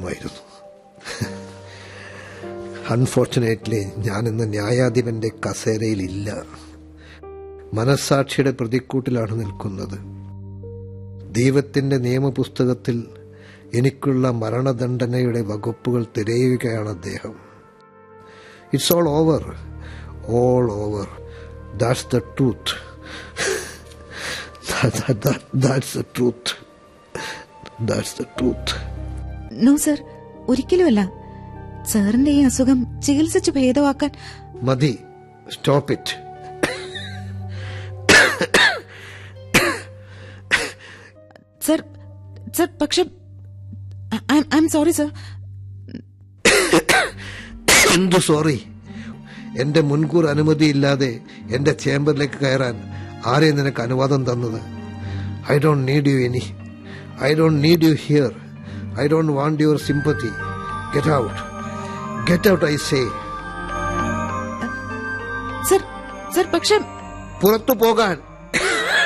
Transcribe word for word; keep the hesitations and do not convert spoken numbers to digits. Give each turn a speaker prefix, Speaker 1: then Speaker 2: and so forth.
Speaker 1: കാണുമായിരുന്നു. അൺഫോർച്ചുനേറ്റ്ലി ഞാനിന്ന് ന്യായാധിപന്റെ കസേരയിലില്ല. മനസ്സാക്ഷിയുടെ പ്രതിക്കൂട്ടിലാണ് നിൽക്കുന്നത്. ദൈവത്തിന്റെ നിയമപുസ്തകത്തിൽ എനിക്കുള്ള മരണദണ്ഡനയുടെ വകുപ്പുകൾ തിരയുകയാണ് അദ്ദേഹം. It's all over, all over. That's the truth. That's the truth. That's the truth.
Speaker 2: No sir, ഒരിക്കലുമല്ല. സാറിന്റെ ഈ അസുഖം ചികിത്സിച്ച് ഭേദമാക്കാൻ
Speaker 1: മതി. Stop it.
Speaker 2: സർ സർ പക്ഷെ ഐ എം സോറി സർ.
Speaker 1: എന്തു സോറി? എന്റെ മുൻകൂർ അനുമതിയില്ലാതെ എന്റെ ചേംബറിലേക്ക് കയറാൻ ആരെ നിനക്ക് അനുവാദം തന്നത്? I don't need you any. I don't need you here. I don't want your sympathy. Get out. Get out I say.
Speaker 2: Sir sir പക്ഷെ
Speaker 1: പുറത്തു പോകാൻ.